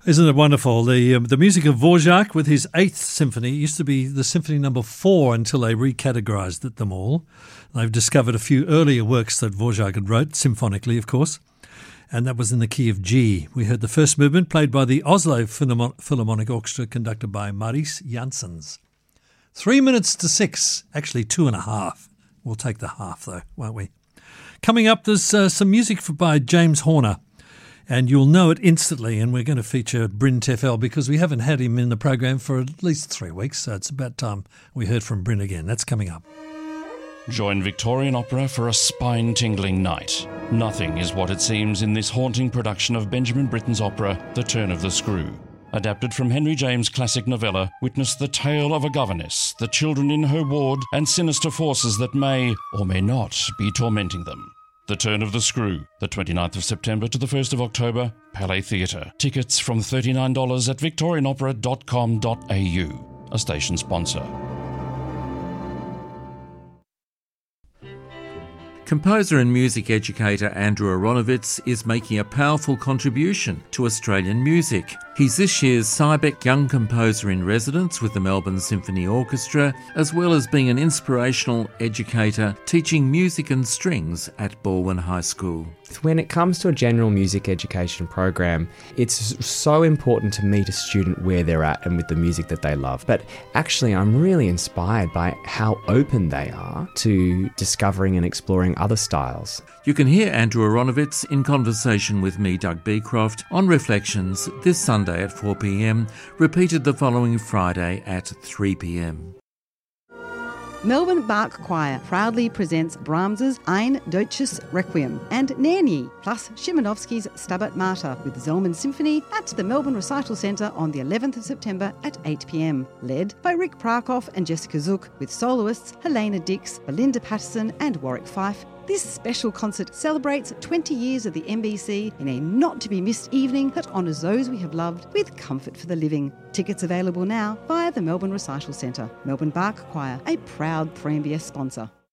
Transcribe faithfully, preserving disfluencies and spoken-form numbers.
Isn't it wonderful? The um, the music of Dvorak with his Eighth Symphony used to be the Symphony Number Four until they recategorised them all. They've discovered a few earlier works that Dvorak had wrote, symphonically, of course, and that was in the key of G. We heard the first movement played by the Oslo Philharmonic Orchestra, conducted by Maurice Janssens. Three minutes to six, actually two and a half. We'll take the half, though, won't we? Coming up, there's uh, some music for, by James Horner. And you'll know it instantly, and we're going to feature Bryn Terfel because we haven't had him in the program for at least three weeks, so it's about time we heard from Bryn again. That's coming up. Join Victorian Opera for a spine-tingling night. Nothing is what it seems in this haunting production of Benjamin Britten's opera, The Turn of the Screw. Adapted from Henry James' classic novella, witness the tale of a governess, the children in her ward, and sinister forces that may, or may not, be tormenting them. The Turn of the Screw, the twenty-ninth of September to the first of October, Palais Theatre. Tickets from thirty-nine dollars at victorian opera dot com dot a u, a station sponsor. Composer and music educator Andrew Aronowitz is making a powerful contribution to Australian music. He's this year's Cybec Young Composer in Residence with the Melbourne Symphony Orchestra, as well as being an inspirational educator teaching music and strings at Balwyn High School. When it comes to a general music education program, it's so important to meet a student where they're at and with the music that they love. But actually, I'm really inspired by how open they are to discovering and exploring other styles. You can hear Andrew Aronowitz in conversation with me, Doug Beecroft, on Reflections this Sunday at four p m, repeated the following Friday at three p m. Melbourne Bach Choir proudly presents Brahms's Ein Deutsches Requiem and Nerni, plus Szymanowski's Stabat Mater with Zellman Symphony at the Melbourne Recital Centre on the eleventh of September at eight p m, led by Rick Prakoff and Jessica Zook, with soloists Helena Dix, Belinda Patterson and Warwick Fife. This special concert celebrates twenty years of the M B C in a not-to-be-missed evening that honours those we have loved with comfort for the living. Tickets available now via the Melbourne Recital Centre. Melbourne Bach Choir, a proud three M B S sponsor.